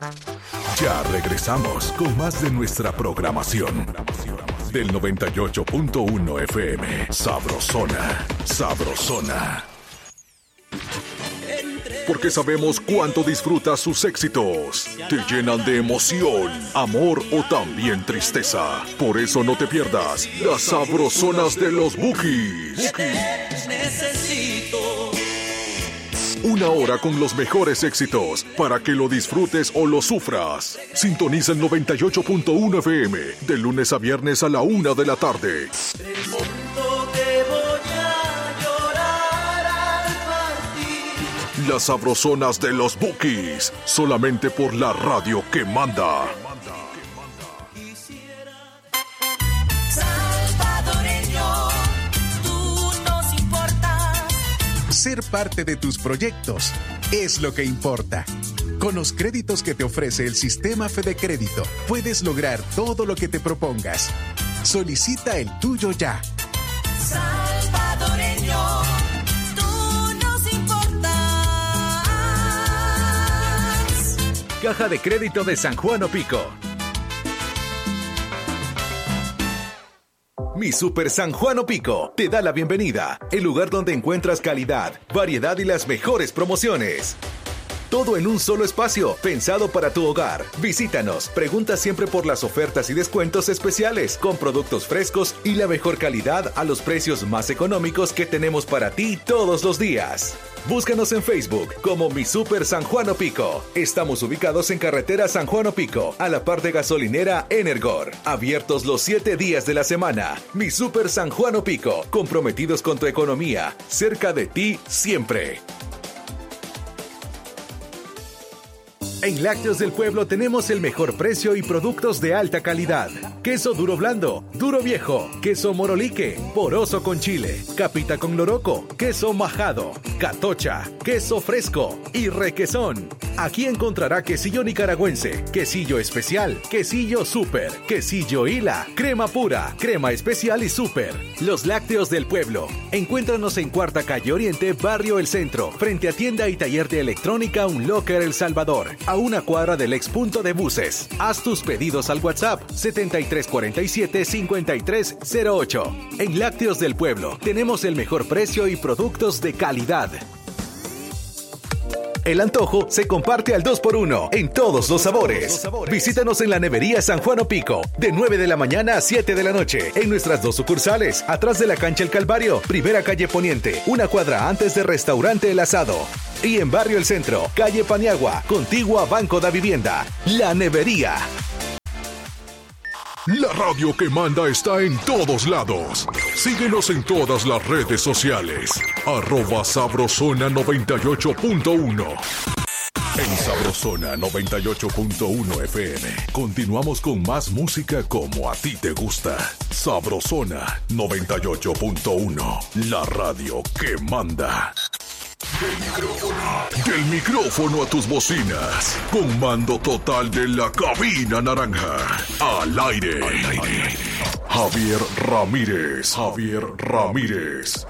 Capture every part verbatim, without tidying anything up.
Ya regresamos con más de nuestra programación del noventa y ocho punto uno F M. Sabrosona, sabrosona. Porque sabemos cuánto disfrutas sus éxitos. Te llenan de emoción, amor o también tristeza. Por eso no te pierdas las sabrosonas de los Bukis. Necesito Una hora con los mejores éxitos para que lo disfrutes o lo sufras. Sintoniza el noventa y ocho punto uno F M de lunes a viernes a la una de la tarde. Pregunto que voy a llorar al partir. Las sabrosonas de los Bukis, solamente por la radio que manda. Salvadoreño, tú nos importas. Ser parte de tus proyectos es lo que importa. Con los créditos que te ofrece el sistema Fede Crédito, puedes lograr todo lo que te propongas. Solicita el tuyo ya. Salvadoreño, tú nos importas. Caja de Crédito de San Juan Opico. Mi Super San Juan Opico te da la bienvenida, el lugar donde encuentras calidad, variedad y las mejores promociones. Todo en un solo espacio, pensado para tu hogar. Visítanos, pregunta siempre por las ofertas y descuentos especiales, con productos frescos y la mejor calidad a los precios más económicos que tenemos para ti todos los días. Búscanos en Facebook como Mi Super San Juan Opico. Estamos ubicados en carretera San Juan Opico, a la par de gasolinera Energor. Abiertos los siete días de la semana. Mi Super San Juan Opico, comprometidos con tu economía, cerca de ti siempre. En Lácteos del Pueblo tenemos el mejor precio y productos de alta calidad. Queso duro blando, duro viejo, queso morolique, poroso con chile, capita con loroco, queso majado, catocha, queso fresco y requesón. Aquí encontrará quesillo nicaragüense, quesillo especial, quesillo súper, quesillo hila, crema pura, crema especial y súper. Los Lácteos del Pueblo. Encuéntranos en Cuarta Calle Oriente, Barrio El Centro, frente a tienda y taller de electrónica Unlocker El Salvador, a una cuadra del ex punto de buses. Haz tus pedidos al WhatsApp setenta y tres cuarenta y siete cincuenta y tres cero ocho. En Lácteos del Pueblo tenemos el mejor precio y productos de calidad. El antojo se comparte al dos por uno en todos los sabores. Visítanos en la nevería San Juan Opico, de nueve de la mañana a siete de la noche, en nuestras dos sucursales, atrás de la cancha El Calvario, primera calle Poniente, una cuadra antes de Restaurante El Asado. Y en Barrio El Centro, calle Paniagua, contigua a Banco da Vivienda, La Nevería. La radio que manda está en todos lados. Síguenos en todas las redes sociales. Arroba Sabrosona noventa y ocho punto uno. En Sabrosona noventa y ocho punto uno F M. Continuamos con más música como a ti te gusta. Sabrosona noventa y ocho punto uno. La radio que manda. Del micrófono. Del micrófono a tus bocinas. Con mando total de la cabina naranja. Al aire. Al aire. Javier Ramírez. Javier Ramírez.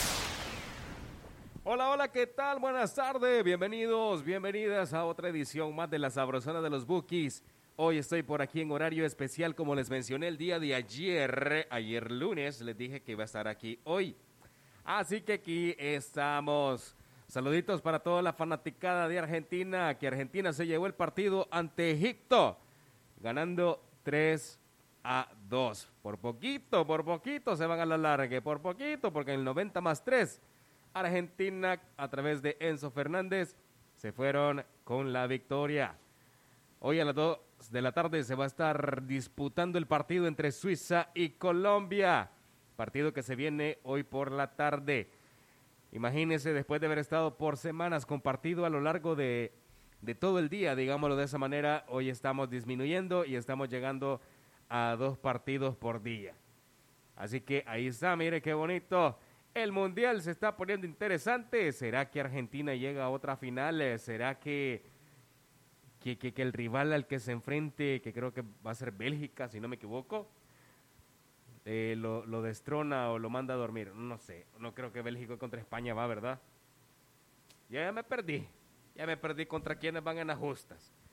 Hola, hola, ¿qué tal? Buenas tardes. Bienvenidos, bienvenidas a otra edición más de la Sabrosona de los Bukis. Hoy estoy por aquí en horario especial, como les mencioné el día de ayer. Ayer lunes les dije que iba a estar aquí hoy. Así que aquí estamos. Saluditos para toda la fanaticada de Argentina, que Argentina se llevó el partido ante Egipto, ganando tres a dos. Por poquito, por poquito se van a la larga, por poquito, porque en el noventa más tres, Argentina, a través de Enzo Fernández, se fueron con la victoria. Hoy a las dos de la tarde se va a estar disputando el partido entre Suiza y Colombia, partido que se viene hoy por la tarde. Imagínense, después de haber estado por semanas compartido a lo largo de, de todo el día, digámoslo de esa manera, hoy estamos disminuyendo y estamos llegando a dos partidos por día. Así que ahí está, mire qué bonito. El Mundial se está poniendo interesante. ¿Será que Argentina llega a otra final? ¿Será que, que, que, que el rival al que se enfrente, que creo que va a ser Bélgica, si no me equivoco, Eh, lo, lo destrona o lo manda a dormir? No sé, no creo que Bélgica contra España va, ¿verdad? Ya me perdí, ya me perdí contra quienes van en las justas.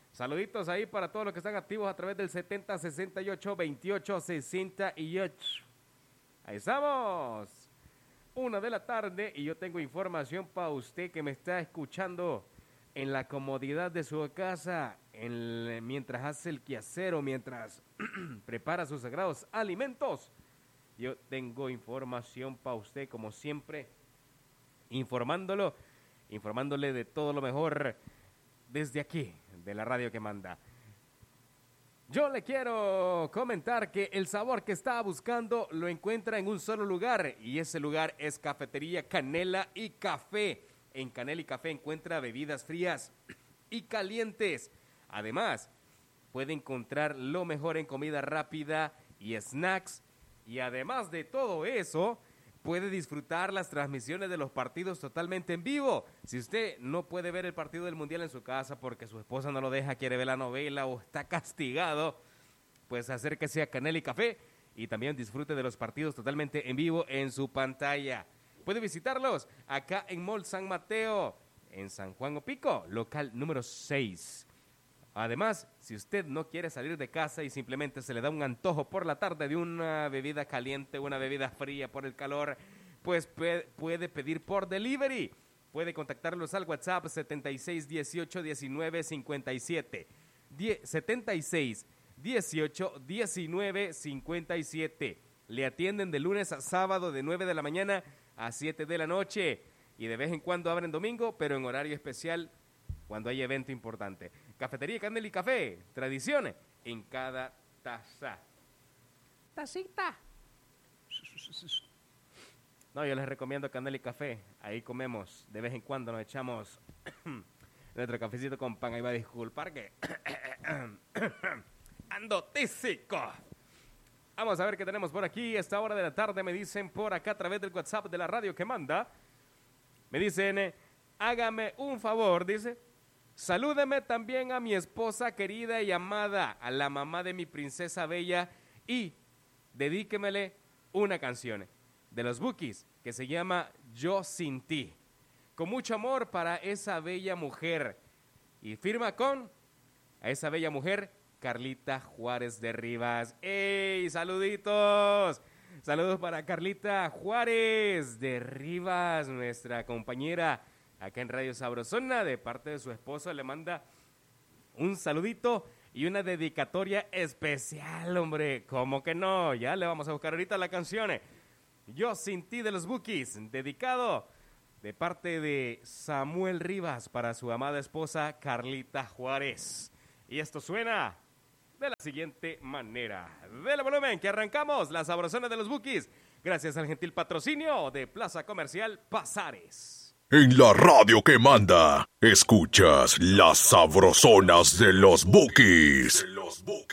Saluditos ahí para todos los que están activos a través del setenta sesenta y ocho veintiocho sesenta y ocho. Ahí estamos. Una de la tarde y yo tengo información para usted que me está escuchando en la comodidad de su casa, en, mientras hace el quehacer o mientras prepara sus sagrados alimentos. Yo tengo información para usted, como siempre, informándolo, informándole de todo lo mejor desde aquí, de la radio que manda. Yo le quiero comentar que el sabor que estaba buscando lo encuentra en un solo lugar, y ese lugar es Cafetería Canela y Café. En Canela y Café encuentra bebidas frías y calientes. Además, puede encontrar lo mejor en comida rápida y snacks. Y además de todo eso, puede disfrutar las transmisiones de los partidos totalmente en vivo. Si usted no puede ver el partido del Mundial en su casa porque su esposa no lo deja, quiere ver la novela o está castigado, pues acérquese a Canela y Café y también disfrute de los partidos totalmente en vivo en su pantalla. Puede visitarlos acá en Mall San Mateo, en San Juan Opico, local número seis. Además, si usted no quiere salir de casa y simplemente se le da un antojo por la tarde de una bebida caliente, una bebida fría por el calor, pues puede pedir por delivery. Puede contactarlos al WhatsApp setenta y seis dieciocho diecinueve cincuenta y siete. setenta y seis dieciocho diecinueve cincuenta y siete. Le atienden de lunes a sábado de nueve de la mañana a siete de la noche. Y de vez en cuando abren domingo, pero en horario especial cuando hay evento importante. Cafetería Canela y Café, tradiciones en cada taza. Tacita. No, yo les recomiendo Canela y Café. Ahí comemos, de vez en cuando nos echamos nuestro cafecito con pan. Ahí va a disculpar que ando tísico. Vamos a ver qué tenemos por aquí. Esta hora de la tarde me dicen por acá a través del WhatsApp de la radio que manda. Me dicen, eh, hágame un favor, dice. Salúdeme también a mi esposa querida y amada, a la mamá de mi princesa bella, y dedíquemele una canción de los Bukis que se llama Yo Sin Ti. Con mucho amor para esa bella mujer. Y firma con a esa bella mujer, Carlita Juárez de Rivas. ¡Ey, saluditos! Saludos para Carlita Juárez de Rivas, nuestra compañera acá en Radio Sabrosona. De parte de su esposo le manda un saludito y una dedicatoria especial, hombre. ¿Cómo que no? Ya le vamos a buscar ahorita la canción. Yo Sin Ti de los Bukis, dedicado de parte de Samuel Rivas para su amada esposa Carlita Juárez. Y esto suena de la siguiente manera. Dele volumen que arrancamos la Sabrosona de los Bukis, gracias al gentil patrocinio de Plaza Comercial Pasares. En la radio que manda, escuchas las sabrosonas de los Bukis.